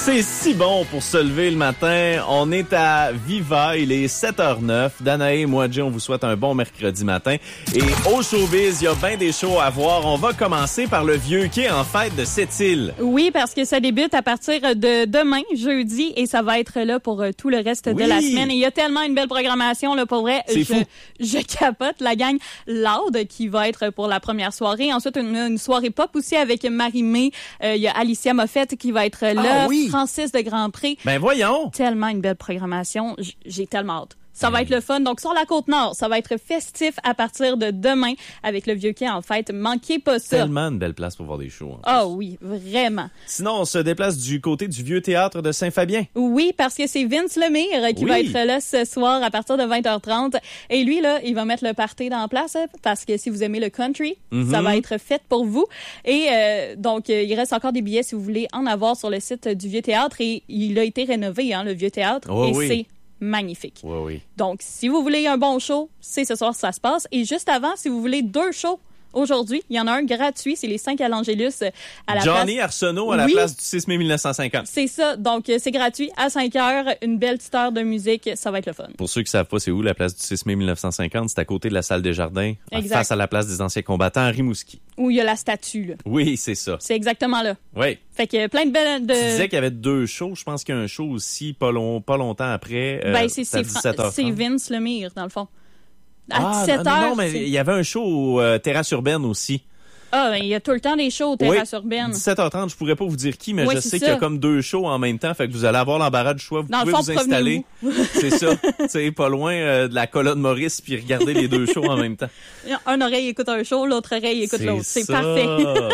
C'est si bon pour se lever le matin. On est à Viva, il est 7h09. Danae et moi, Jay, on vous souhaite un bon mercredi matin. Et au showbiz, il y a bien des shows à voir. On va commencer par le Vieux Quai en fête de Sept-Îles. Oui, parce que ça débute à partir de demain, jeudi, et ça va être là pour tout le reste de la semaine. Et il y a tellement une belle programmation, là, pour vrai. C'est fou. Je capote. La gang Loud qui va être pour la première soirée. Ensuite, une soirée pop aussi avec Marie-Mé. Il y a Alicia Moffett qui va être là. Ah, oui. Francis de Grandpré. Ben voyons! Tellement une belle programmation. J'ai tellement hâte. Ça va être le fun. Donc, sur la Côte-Nord, ça va être festif à partir de demain avec le Vieux Quai en fête. Manquez pas ça. Tellement une belle place pour voir des shows. Ah oui, vraiment. Sinon, on se déplace du côté du Vieux Théâtre de Saint-Fabien. Oui, parce que c'est Vince Lemire qui va être là ce soir à partir de 20h30. Et lui, là, il va mettre le party dans place parce que si vous aimez le country, ça va être fait pour vous. Et donc, il reste encore des billets si vous voulez en avoir sur le site du Vieux Théâtre. Et il a été rénové, hein, le Vieux Théâtre. C'est magnifique. Oui. Donc, si vous voulez un bon show, c'est ce soir que ça se passe. Et juste avant, si vous voulez 2 shows, aujourd'hui, il y en a un gratuit, c'est les 5 à l'Angélus à la Johnny place... Arsenault à la place du 6 mai 1950. C'est ça, donc c'est gratuit, à 5 heures, une belle petite heure de musique, ça va être le fun. Pour ceux qui savent pas c'est où la place du 6 mai 1950, c'est à côté de la salle des Jardins, face à la place des anciens combattants à Rimouski. Où il y a la statue, là. Oui, c'est ça. C'est exactement là. Oui. Fait que plein de belles... Tu disais qu'il y avait 2 shows, je pense qu'il y a un show aussi pas longtemps après. C'est Vince Lemire, dans le fond. À 17h. Non, mais il y avait un show au Terrasse Urbaine aussi. Ah, il y a tout le temps des shows au Terrasse Urbaine. 17h30, je pourrais pas vous dire qui, mais je sais qu'il y a comme 2 shows en même temps, fait que vous allez avoir l'embarras du choix. Vous pouvez vous installer. C'est ça. Tu sais, pas loin de la colonne Maurice, puis regarder les 2 shows en même temps. Un oreille écoute un show, l'autre oreille écoute l'autre. C'est parfait.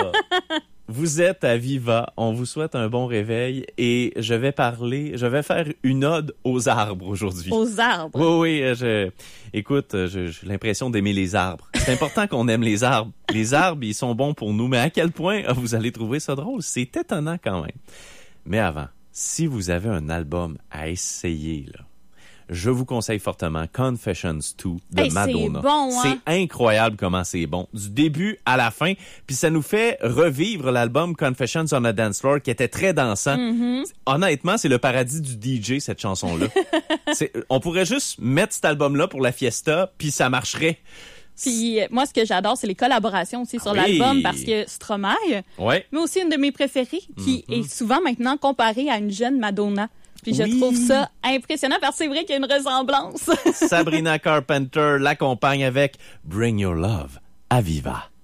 Vous êtes à Viva, on vous souhaite un bon réveil et je vais faire une ode aux arbres aujourd'hui. Aux arbres? Oui, écoute, j'ai l'impression d'aimer les arbres. C'est important qu'on aime les arbres. Les arbres, ils sont bons pour nous, mais à quel point vous allez trouver ça drôle? C'est étonnant quand même. Mais avant, si vous avez un album à essayer, là, je vous conseille fortement Confessions 2 de Madonna. C'est bon, hein? C'est incroyable comment c'est bon. Du début à la fin. Puis ça nous fait revivre l'album Confessions on a Dance Floor qui était très dansant. Honnêtement, c'est le paradis du DJ, cette chanson-là. On pourrait juste mettre cet album-là pour la fiesta, puis ça marcherait. Puis moi, ce que j'adore, c'est les collaborations aussi sur l'album parce que Stromae, mais aussi une de mes préférées qui est souvent maintenant comparée à une jeune Madonna. Puis je trouve ça impressionnant parce que c'est vrai qu'il y a une ressemblance. Sabrina Carpenter l'accompagne avec Bring Your Love à Viva.